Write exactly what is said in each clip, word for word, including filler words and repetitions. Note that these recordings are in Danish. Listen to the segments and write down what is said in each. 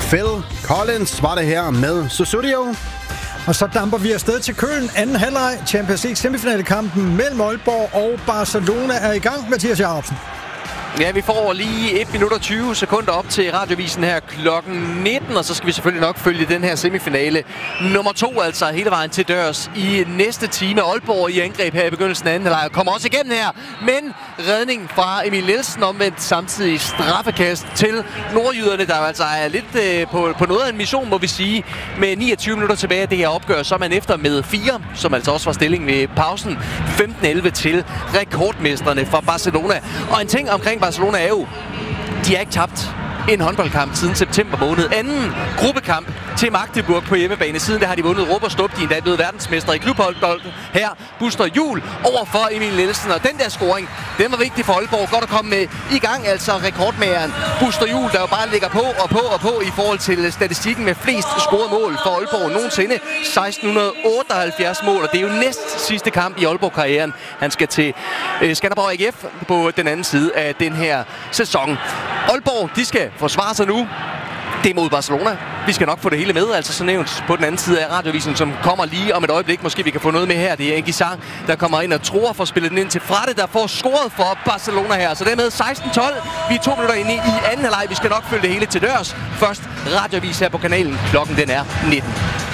Phil Collins var det her med Sussudio. Og så damper vi afsted til Køln. Anden halvleg. Champions League semifinalekampen mellem Aalborg og Barcelona er i gang. Mathias Jacobsen. Ja, vi får lige et minut og tyve sekunder op til Radiovisen her klokken nitten, og så skal vi selvfølgelig nok følge den her semifinale nummer to, altså hele vejen til dørs i næste time. Aalborg i angreb her i begyndelsen af anden halvleg kommer også igennem her, men redning fra Emil Nielsen, omvendt samtidig straffekast til nordjyderne, der altså er lidt øh, på, på noget af en mission, må vi sige. Med niogtyve minutter tilbage af det her opgør, så er man efter med fire, som altså også var stillingen ved pausen, femten elleve til rekordmestrene fra Barcelona. Og en ting omkring Barcelona er jo, de har ikke tabt en håndboldkamp siden september måned. Anden gruppekamp til Magdeburg på hjemmebane. Siden der har de vundet råb og stop. De er endda blevet verdensmester i klubhåndbold. Her Buster Juhl over for Emil Nielsen. Og den der scoring, den var vigtig for Aalborg. Godt at komme med i gang, altså rekordmageren Buster Juhl, der jo bare ligger på og på og på i forhold til statistikken med flest scorede mål for Aalborg nogensinde. seksten otteoghalvfjerds mål, og det er jo næst sidste kamp i Aalborg-karrieren. Han skal til øh, Skanderborg A G F på den anden side af den her sæson. Aalborg, de skal forsvare sig nu. Det er mod Barcelona. Vi skal nok få det hele med, altså så nævnt på den anden side af Radiovisen, som kommer lige om et øjeblik. Måske vi kan få noget med her. Det er Engi Sang, der kommer ind og tror for at spille den ind til Frette, der får scoret for Barcelona her. Så dermed seksten tolv. Vi er to minutter inde i anden halvleg. Vi skal nok følge det hele til dørs. Først Radiovis her på kanalen. Klokken den er nitten.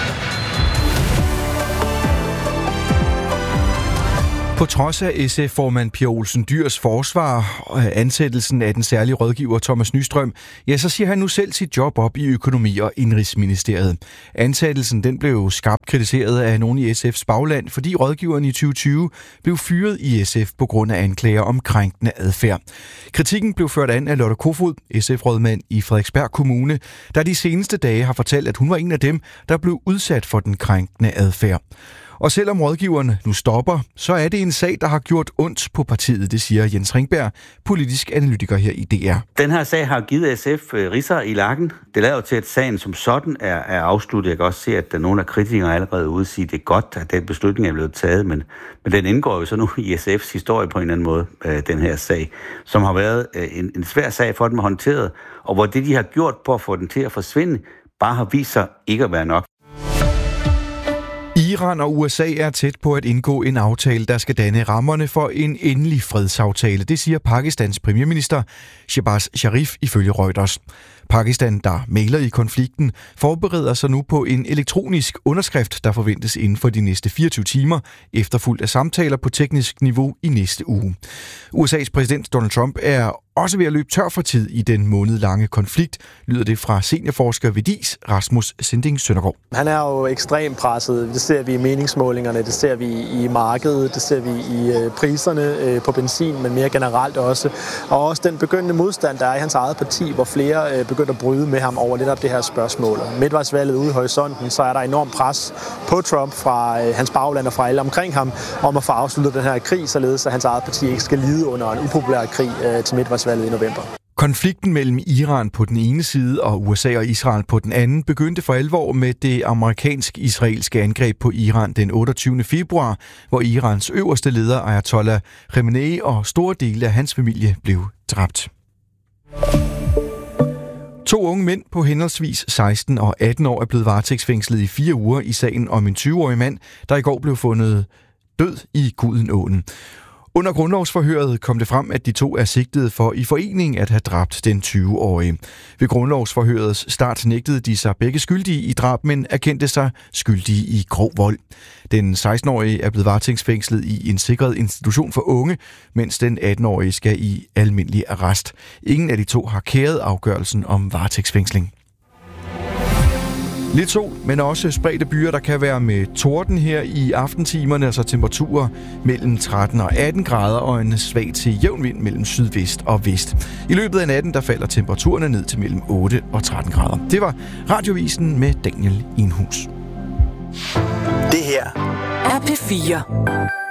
På trods af S F-formand Pia Olsen Dyhrs forsvar og ansættelsen af den særlige rådgiver Thomas Nystrøm, ja, så siger han nu selv sit job op i Økonomi- og Indenrigsministeriet. Ansættelsen den blev skarpt kritiseret af nogen i S F's bagland, fordi rådgiveren i tyve tyve blev fyret i S F på grund af anklager om krænkende adfærd. Kritikken blev ført an af Lotte Kofod, S F-rådmand i Frederiksberg Kommune, der de seneste dage har fortalt, at hun var en af dem, der blev udsat for den krænkende adfærd. Og selvom rådgiverne nu stopper, så er det en sag, der har gjort ondt på partiet, det siger Jens Ringberg, politisk analytiker her i D R. Den her sag har givet S F ridser i lakken. Det lader jo til, at sagen som sådan er, er afsluttet. Jeg kan også se, at der er nogle af kritikere allerede ude sige, at det er godt, at den beslutning er blevet taget, men, men den indgår jo så nu i S F's historie på en eller anden måde, den her sag, som har været en, en svær sag for dem at håndtere, og hvor det, de har gjort på at få den til at forsvinde, bare har vist sig ikke at være nok. Iran og U S A er tæt på at indgå en aftale, der skal danne rammerne for en endelig fredsaftale. Det siger Pakistans premierminister Shehbaz Sharif ifølge Reuters. Pakistan, der mægler i konflikten, forbereder sig nu på en elektronisk underskrift, der forventes inden for de næste fireogtyve timer, efterfulgt af samtaler på teknisk niveau i næste uge. U S A's præsident Donald Trump er også ved at løbe tør for tid i den månedlange konflikt, lyder det fra seniorforsker ved D I S, Rasmus Sinding Søndergaard. Han er jo ekstremt presset. Det ser vi i meningsmålingerne, det ser vi i markedet, det ser vi i priserne på benzin, men mere generelt også. Og også den begyndende modstand, der er i hans eget parti, hvor flere begynder at bryde med ham over lidt af det her spørgsmål. Midtvejsvalget ude i horisonten, så er der enormt pres på Trump fra hans bagland og fra alle omkring ham, om at få afsluttet den her krig, således at hans eget parti ikke skal lide under en upopulær krig til midtvejsvalget i november. Konflikten mellem Iran på den ene side og U S A og Israel på den anden begyndte for alvor med det amerikansk-israelske angreb på Iran den otteogtyvende februar, hvor Irans øverste leder Ayatollah Khamenei og store dele af hans familie blev dræbt. To unge mænd på henholdsvis seksten og atten år er blevet varetægtsfængslet i fire uger i sagen om en tyve-årig mand, der i går blev fundet død i Gudenåen. Under grundlovsforhøret kom det frem, at de to er sigtet for i forening at have dræbt den tyve-årige. Ved grundlovsforhørets start nægtede de sig begge skyldige i drab, men erkendte sig skyldige i grov vold. Den seksten-årige er blevet varetægtsfængslet i en sikret institution for unge, mens den atten-årige skal i almindelig arrest. Ingen af de to har kæret afgørelsen om varetægtsfængsling. Lidt sol, men også spredte byer, der kan være med torden her i aftentimerne, altså temperaturer mellem tretten og atten grader og en svag til jævn vind mellem sydvest og vest. I løbet af natten, der falder temperaturerne ned til mellem otte og tretten grader. Det var Radiovisen med Daniel Inhus. Det her er P fire.